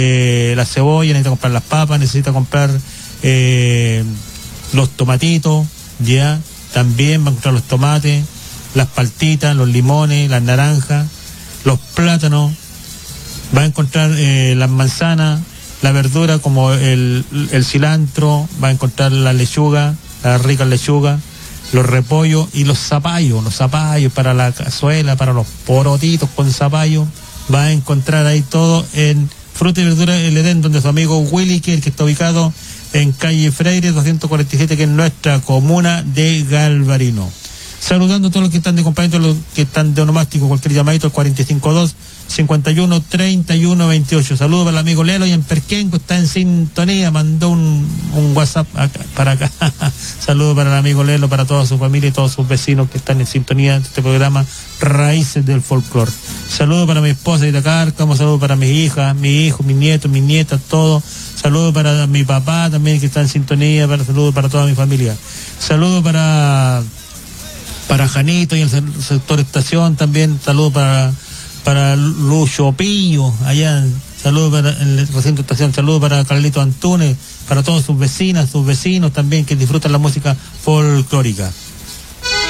la cebolla, necesita comprar las papas, necesita comprar los tomatitos, ya, también va a encontrar los tomates, las paltitas, los limones, las naranjas, los plátanos, va a encontrar las manzanas, la verdura como el cilantro, va a encontrar la lechuga, las ricas lechugas, los repollos y los zapallos para la cazuela, para los porotitos con zapallo. Va a encontrar ahí todo en Fruta y Verdura El Edén, donde su amigo Willy, que es el que está ubicado en calle Freire 247, que es nuestra comuna de Galvarino. Saludando a todos los que están de compañía, los que están de onomástico, cualquier llamadito al 452-51-31-28. Saludos para el amigo Lelo y en Perquenco, está en sintonía, mandó un WhatsApp para acá. Saludos para el amigo Lelo, para toda su familia y todos sus vecinos que están en sintonía de este programa Raíces del Folclor. Saludos para mi esposa Itacar, como saludos para mis hijas, mi hijo, mis nietos, mis nietas, todo. Saludos para mi papá también que está en sintonía, saludos para toda mi familia. Saludos para Janito y el sector estación también, saludos para Lucho Pillo, allá, saludos para el recinto estación, saludos para Carlito Antunes, para todos sus vecinas, sus vecinos también que disfrutan la música folclórica.